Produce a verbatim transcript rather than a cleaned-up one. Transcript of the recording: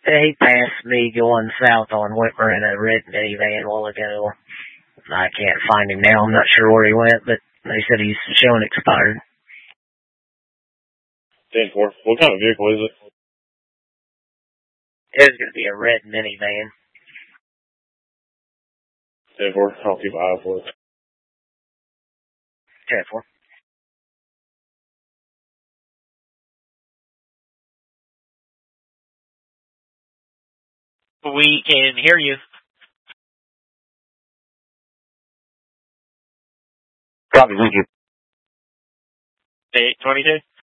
He passed me going south on Whitmer in a red minivan a while ago. I can't find him now. I'm not sure where he went, but they said he's showing expired. ten four. What kind of vehicle is it? It's going to be a red minivan. ten four. I'll keep an eye out for it. ten four. We can hear you. Copy, thank you. eight twenty-two.